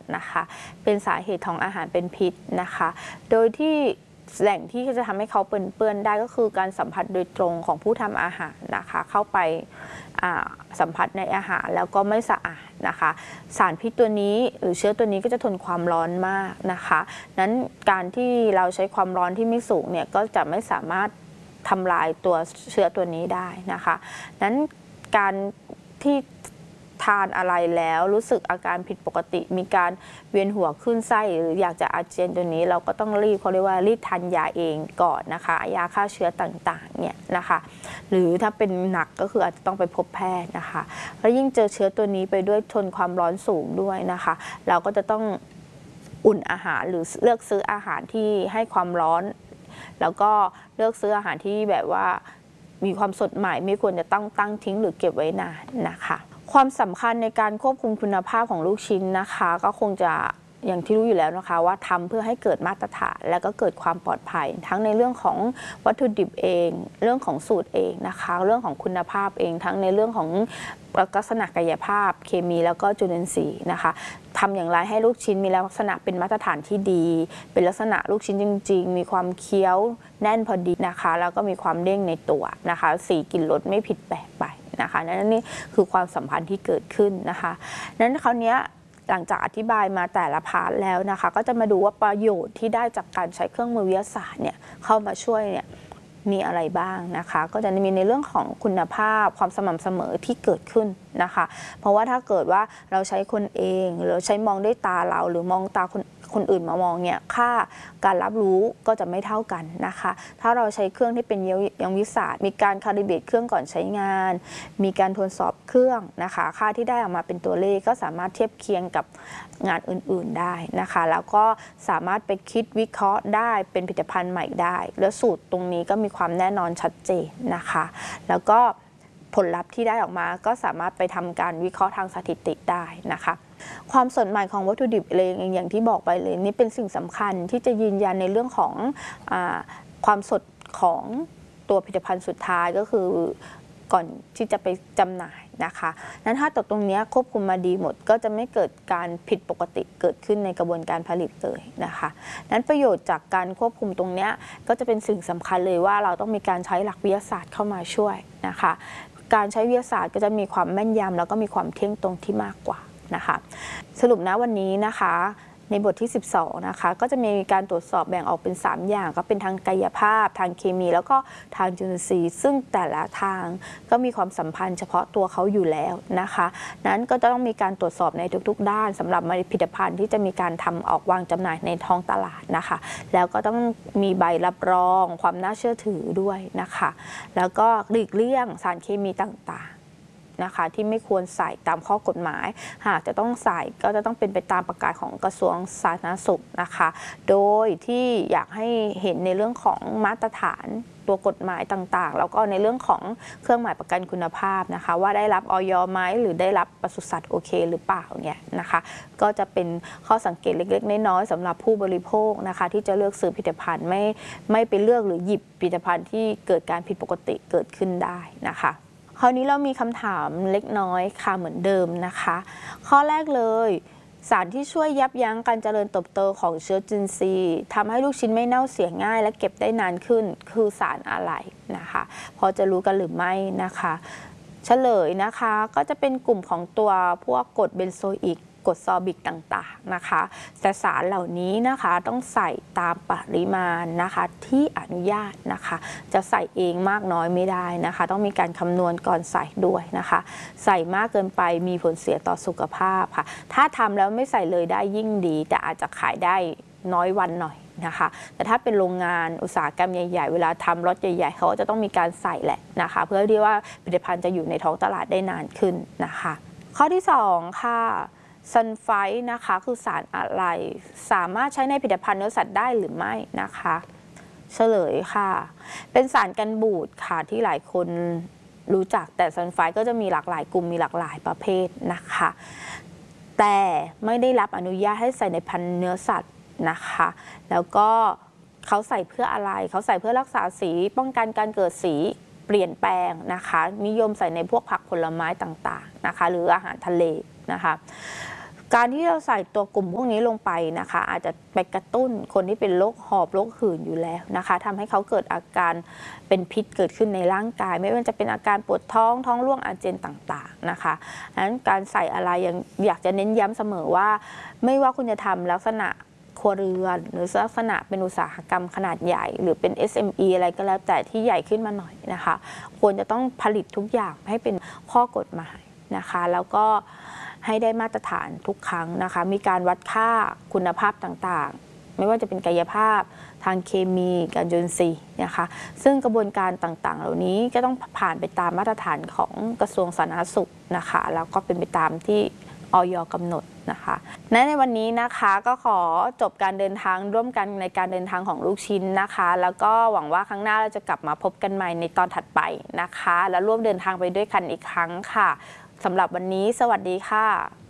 นะคะเป็นสาเหตุของอาหารเป็นพิษนะคะโดยที่แหล่งที่จะทำให้เขาเปื้อนได้ก็คือการสัมผัสโดยตรงของผู้ทำอาหารนะคะเข้าไปสัมผัสในอาหารแล้วก็ไม่สะอาดนะคะสารพิษตัวนี้หรือเชื้อตัวนี้ก็จะทนความร้อนมากนะคะนั้นการที่เราใช้ความร้อนที่ไม่สูงเนี่ยก็จะไม่สามารถทำลายตัวเชื้อตัวนี้ได้นะคะนั้นการที่ทานอะไรแล้วรู้สึกอาการผิดปกติมีการเวียนหัวขึ้นไส้หรืออยากจะอาเจียนตัวนี้เราก็ต้องรีบเขาเรียกว่ารีบทานยาเองก่อนนะคะยาฆ่าเชื้อต่างๆเนี่ยนะคะหรือถ้าเป็นหนักก็คืออาจจะต้องไปพบแพทย์นะคะแล้วยิ่งเจอเชื้อตัวนี้ไปด้วยทนความร้อนสูงด้วยนะคะเราก็จะต้องอุ่นอาหารหรือเลือกซื้ออาหารที่ให้ความร้อนแล้วก็เลือกซื้ออาหารที่แบบว่ามีความสดใหม่ไม่ควรจะต้องตั้งทิ้งหรือเก็บไว้นานนะคะความสำคัญในการควบคุมคุณภาพของลูกชิ้นนะคะก็คงจะอย่างที่รู้อยู่แล้วนะคะว่าทำเพื่อให้เกิดมาตรฐานและก็เกิดความปลอดภัยทั้งในเรื่องของวัตถุดิบเองเรื่องของสูตรเองนะคะเรื่องของคุณภาพเองทั้งในเรื่องของลักษณะกายภาพเคมีแล้วก็จุลินทรีย์นะคะทำอย่างไรให้ลูกชิ้นมีลักษณะเป็นมาตรฐานที่ดีเป็นลักษณะลูกชิ้นจริงๆมีความเคี้ยวแน่นพอดีนะคะแล้วก็มีความเด้งในตัวนะคะสีกลิ่นรสไม่ผิดแปลกไปนะคะนั่นนี่คือความสัมพันธ์ที่เกิดขึ้นนะคะนั้นคราวนี้หลังจากอธิบายมาแต่ละพาร์ทแล้วนะคะก็จะมาดูว่าประโยชน์ที่ได้จากการใช้เครื่องมือวิทยาศาสตร์เนี่ยเข้ามาช่วยเนี่ยมีอะไรบ้างนะคะก็จะมีในเรื่องของคุณภาพความสม่ำเสมอที่เกิดขึ้นนะคะเพราะว่าถ้าเกิดว่าเราใช้คนเองหรือใช้มองด้วยตาเราหรือมองตาคนอื่นมามองเนี่ยค่าการรับรู้ก็จะไม่เท่ากันนะคะถ้าเราใช้เครื่องที่เป็นยังวิทยาศาสตร์มีการคาลิเบรตเครื่องก่อนใช้งานมีการทดสอบเครื่องนะคะค่าที่ได้ออกมาเป็นตัวเลขก็สามารถเทียบเคียงกับงานอื่นๆได้นะคะแล้วก็สามารถไปคิดวิเคราะห์ได้เป็นผลิตภัณฑ์ใหม่ได้แล้วสูตรตรงนี้ก็มีความแน่นอนชัดเจนนะคะแล้วก็ผลลัพธ์ที่ได้ออกมาก็สามารถไปทำการวิเคราะห์ทางสถิติได้นะคะความสดใหม่ของวัตถุดิบเองอย่างที่บอกไปเลยนี่เป็นสิ่งสำคัญที่จะยืนยันในเรื่องของความสดของตัวผลิตภัณฑ์สุดท้ายก็คือก่อนที่จะไปจำหน่ายนะคะนั้นถ้าตรงนี้ควบคุมมาดีหมดก็จะไม่เกิดการผิดปกติเกิดขึ้นในกระบวนการผลิตเลยนะคะนั้นประโยชน์จากการควบคุมตรงนี้ก็จะเป็นสิ่งสำคัญเลยว่าเราต้องมีการใช้หลักวิทยาศาสตร์เข้ามาช่วยนะคะการใช้วิทยาศาสตร์ก็จะมีความแม่นยำแล้วก็มีความเที่ยงตรงที่มากกว่านะคะสรุปนะวันนี้นะคะในบทที่12นะคะก็จะมีการตรวจสอบแบ่งออกเป็น3อย่างก็เป็นทางกายภาพทางเคมีแล้วก็ทางจุลินทรีย์ซึ่งแต่ละทางก็มีความสัมพันธ์เฉพาะตัวเขาอยู่แล้วนะคะนั้นก็จะต้องมีการตรวจสอบในทุกๆด้านสำหรับผลิตภัณฑ์ที่จะมีการทำออกวางจำหน่ายในท้องตลาดนะคะแล้วก็ต้องมีใบรับรองความน่าเชื่อถือด้วยนะคะแล้วก็หลีกเลี่ยงสารเคมีต่างๆนะคะที่ไม่ควรใส่ตามข้อกฎหมายหากจะต้องใส่ก็จะต้องเป็นไปตามประกาศของกระทรวงสาธารณสุขนะคะโดยที่อยากให้เห็นในเรื่องของมาตรฐานตัวกฎหมายต่างๆแล้วก็ในเรื่องของเครื่องหมายประกันคุณภาพนะคะว่าได้รับอย.ไหมหรือได้รับปศุสัตว์โอเคหรือเปล่าเนี่ยนะคะก็จะเป็นข้อสังเกตเล็กๆน้อยๆสำหรับผู้บริโภคนะคะที่จะเลือกซื้อผลิตภัณฑ์ไม่ไปเลือกหรือหยิบผลิตภัณฑ์ที่เกิดการผิดปกติเกิดขึ้นได้นะคะคราวนี้เรามีคำถามเล็กน้อยค่ะเหมือนเดิมนะคะข้อแรกเลยสารที่ช่วยยับยั้งการเจริญเติบโตของเชื้อจุลินทรีย์ทำให้ลูกชิ้นไม่เน่าเสียง่ายและเก็บได้นานขึ้นคือสารอะไรนะคะพอจะรู้กันหรือไม่นะคะเฉลยนะคะก็จะเป็นกลุ่มของตัวพวกกรดเบนโซอิกกรดซอร์บิกต่างๆนะคะแต่สารเหล่านี้นะคะต้องใส่ตามปริมาณนะคะที่อนุญาตนะคะจะใส่เองมากน้อยไม่ได้นะคะต้องมีการคำนวณก่อนใส่ด้วยนะคะใส่มากเกินไปมีผลเสียต่อสุขภาพค่ะถ้าทำแล้วไม่ใส่เลยได้ยิ่งดีแต่อาจจะขายได้น้อยวันหน่อยนะคะแต่ถ้าเป็นโรงงานอุตสาหกรรมใหญ่ๆเวลาทำรถใหญ่ๆเขาจะต้องมีการใส่แหละนะคะเพื่อที่ว่าผลิตภัณฑ์จะอยู่ในท้องตลาดได้นานขึ้นนะคะข้อที่2ค่ะซัลไฟด์นะคะคือสารอะไรสามารถใช้ในผลิตภัณฑ์เนื้อสัตว์ได้หรือไม่นะคะเฉลยค่ะเป็นสารกันบูดค่ะที่หลายคนรู้จักแต่ซัลไฟด์ก็จะมีหลากหลายกลุ่มมีหลากหลายประเภทนะคะแต่ไม่ได้รับอนุญาตให้ใส่ในพันธุ์เนื้อสัตว์นะคะแล้วก็เขาใส่เพื่ออะไรเขาใส่เพื่อรักษาสีป้องกันการเกิดสีเปลี่ยนแปลงนะคะนิยมใส่ในพวกผักผลไม้ต่างๆนะคะหรืออาหารทะเลนะคะการที่เราใส่ตัวกลุ่มพวกนี้ลงไปนะคะอาจจะไปกระตุ้นคนที่เป็นโรคหอบโรคหื่นอยู่แล้วนะคะทำให้เขาเกิดอาการเป็นพิษเกิดขึ้นในร่างกายไม่ว่าจะเป็นอาการปวดท้องท้องร่วงอาเจียนต่างๆนะคะดังนั้นการใส่อะไรยังอยากจะเน้นย้ำเสมอว่าไม่ว่าคุณจะทำลักษณะครัวเรือนหรือลักษณะเป็นอุตสาหกรรมขนาดใหญ่หรือเป็น SME อะไรก็แล้วแต่ที่ใหญ่ขึ้นมาหน่อยนะคะควรจะต้องผลิตทุกอย่างให้เป็นข้อกฎหมายนะคะแล้วก็ให้ได้มาตรฐานทุกครั้งนะคะมีการวัดค่าคุณภาพต่างๆไม่ว่าจะเป็นกายภาพทางเคมีการจุลทรีย์นะคะซึ่งกระบวนการต่างๆเหล่านี้ก็ต้องผ่านไปตามมาตรฐานของกระทรวงสาธารณสุขนะคะแล้วก็เป็นไปตามที่อย.กำหนดนะคะในวันนี้นะคะก็ขอจบการเดินทางร่วมกันในการเดินทางของลูกชิ้นนะคะแล้วก็หวังว่าครั้งหน้าเราจะกลับมาพบกันใหม่ในตอนถัดไปนะคะแล้วร่วมเดินทางไปด้วยกันอีกครั้งค่ะสำหรับวันนี้สวัสดีค่ะ